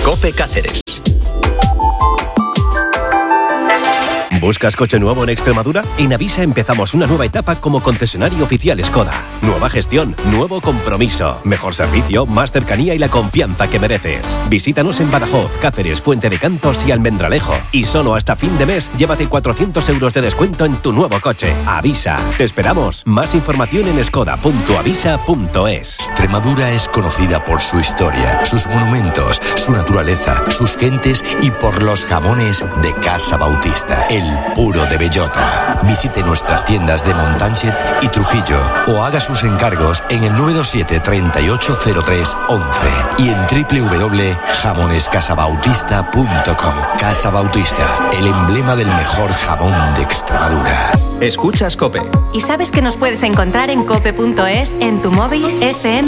COPE Cáceres. ¿Buscas coche nuevo en Extremadura? En Avisa empezamos una nueva etapa como concesionario oficial Skoda. Nueva gestión, nuevo compromiso, mejor servicio, más cercanía y la confianza que mereces. Visítanos en Badajoz, Cáceres, Fuente de Cantos y Almendralejo. Y solo hasta fin de mes, llévate 400 euros de descuento en tu nuevo coche. Avisa. Te esperamos. Más información en skoda.avisa.es. Extremadura es conocida por su historia, sus monumentos, su naturaleza, sus gentes y por los jamones de Casa Bautista. El puro de bellota. Visite nuestras tiendas de Montánchez y Trujillo o haga sus encargos en el 927 3803 11 y en www.jamonescasabautista.com. Casa Bautista, el emblema del mejor jamón de Extremadura. Escuchas COPE. ¿Y sabes que nos puedes encontrar en cope.es, en tu móvil, FM